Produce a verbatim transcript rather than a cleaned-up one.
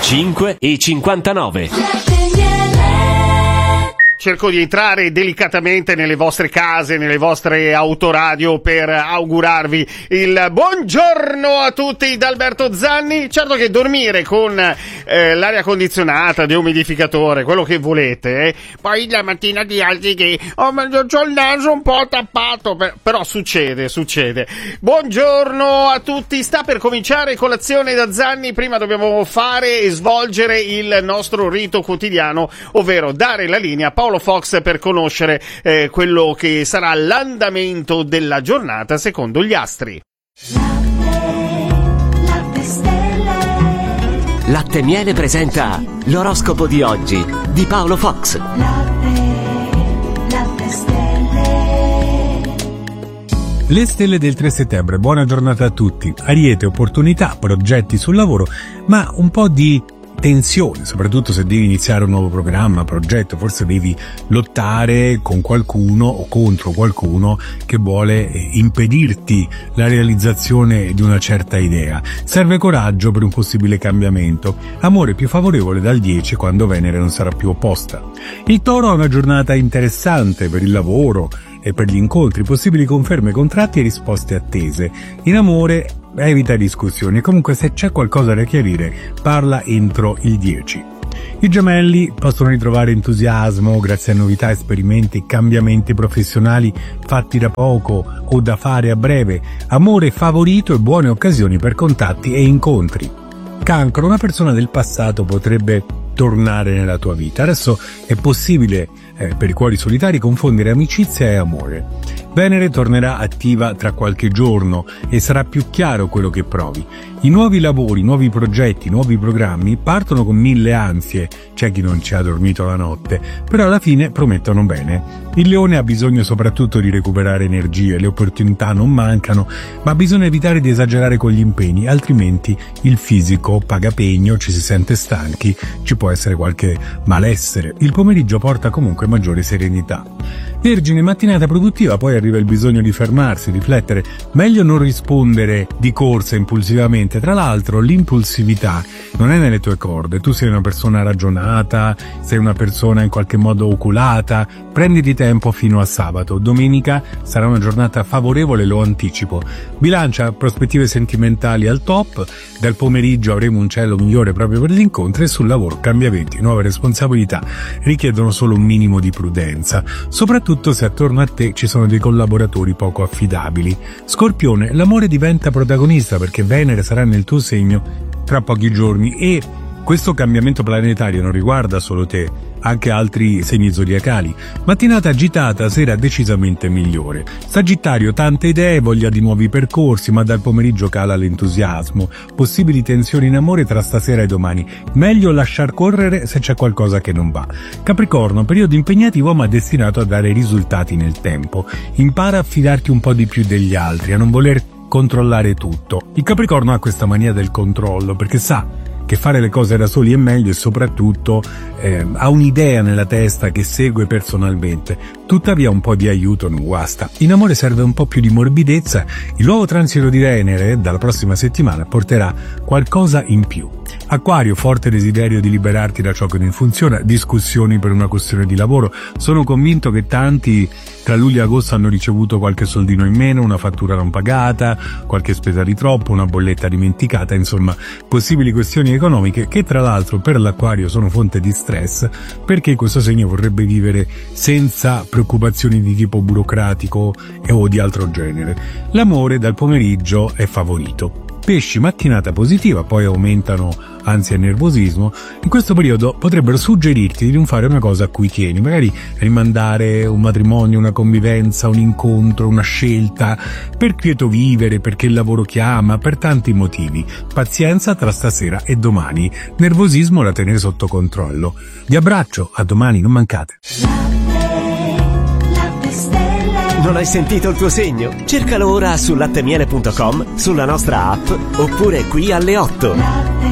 cinque e cinquantanove. Cerco di entrare delicatamente nelle vostre case, nelle vostre autoradio per augurarvi il buongiorno a tutti da Alberto Zanni. Certo che dormire con eh, l'aria condizionata, deumidificatore, quello che volete, eh. Poi la mattina ti alzi che oh ma io c'ho il naso un po' tappato, per, però succede, succede. Buongiorno a tutti, sta per cominciare colazione da Zanni. Prima dobbiamo fare e svolgere il nostro rito quotidiano, ovvero dare la linea a Paolo Fox per conoscere eh, quello che sarà l'andamento della giornata secondo gli astri. Latte, latte stelle. Latte Miele presenta l'oroscopo di oggi di Paolo Fox. Latte, latte stelle. Le stelle del tre settembre, buona giornata a tutti. Ariete, opportunità, progetti sul lavoro, ma un po' di tensione, soprattutto se devi iniziare un nuovo programma, progetto, forse devi lottare con qualcuno o contro qualcuno che vuole impedirti la realizzazione di una certa idea. Serve coraggio per un possibile cambiamento. Amore più favorevole dal dieci quando Venere non sarà più opposta. Il Toro ha una giornata interessante per il lavoro e per gli incontri, possibili conferme, contratti e risposte attese. In amore evita discussioni, comunque se c'è qualcosa da chiarire parla entro il dieci. I Gemelli possono ritrovare entusiasmo grazie a novità, esperimenti, cambiamenti professionali fatti da poco o da fare a breve, amore favorito e buone occasioni per contatti e incontri. Cancro, una persona del passato potrebbe tornare nella tua vita. Adesso è possibile eh, per i cuori solitari confondere amicizia e amore. Venere tornerà attiva tra qualche giorno e sarà più chiaro quello che provi. I nuovi lavori, nuovi progetti, nuovi programmi partono con mille ansie, c'è chi non ci ha dormito la notte, però alla fine promettono bene. Il Leone ha bisogno soprattutto di recuperare energie, le opportunità non mancano, ma bisogna evitare di esagerare con gli impegni, altrimenti il fisico paga pegno, ci si sente stanchi, ci può essere qualche malessere. Il pomeriggio porta comunque maggiore serenità. Vergine, mattinata produttiva, poi arriva il bisogno di fermarsi, riflettere, meglio non rispondere di corsa impulsivamente. Tra l'altro l'impulsività non è nelle tue corde, tu sei una persona ragionata, sei una persona in qualche modo oculata, prenditi tempo fino a sabato. Domenica sarà una giornata favorevole, lo anticipo. Bilancia, prospettive sentimentali al top, dal pomeriggio avremo un cielo migliore proprio per gli incontri e sul lavoro cambiamenti, nuove responsabilità richiedono solo un minimo di prudenza, soprattutto se attorno a te ci sono dei collaboratori poco affidabili. Scorpione, l'amore diventa protagonista perché Venere sarà nel tuo segno tra pochi giorni e questo cambiamento planetario non riguarda solo te, anche altri segni zodiacali. Mattinata agitata, sera decisamente migliore. Sagittario, tante idee, voglia di nuovi percorsi, ma dal pomeriggio cala l'entusiasmo. Possibili tensioni in amore tra stasera e domani. Meglio lasciar correre se c'è qualcosa che non va. Capricorno, periodo impegnativo ma destinato a dare risultati nel tempo. Impara a fidarti un po' di più degli altri, a non voler controllare tutto. Il Capricorno ha questa mania del controllo perché sa che fare le cose da soli è meglio e soprattutto eh, ha un'idea nella testa che segue personalmente. Tuttavia un po' di aiuto non guasta. In amore serve un po' più di morbidezza. Il nuovo transito di Venere dalla prossima settimana porterà qualcosa in più. Acquario, forte desiderio di liberarti da ciò che non funziona, discussioni per una questione di lavoro. Sono convinto che tanti tra luglio e agosto hanno ricevuto qualche soldino in meno, una fattura non pagata, qualche spesa di troppo, una bolletta dimenticata, insomma possibili questioni economiche che tra l'altro per l'Acquario sono fonte di stress perché questo segno vorrebbe vivere senza preoccupazioni di tipo burocratico e o di altro genere. L'amore dal pomeriggio è favorito. Pesci, mattinata positiva, poi aumentano ansia e nervosismo. In questo periodo potrebbero suggerirti di non fare una cosa a cui tieni, magari rimandare un matrimonio, una convivenza, un incontro, una scelta, per quieto vivere, perché il lavoro chiama, per tanti motivi. Pazienza tra stasera e domani, nervosismo da tenere sotto controllo. Vi abbraccio, a domani, non mancate. Non hai sentito il tuo segno? Cercalo ora su latte miele punto com, sulla nostra app oppure qui alle otto.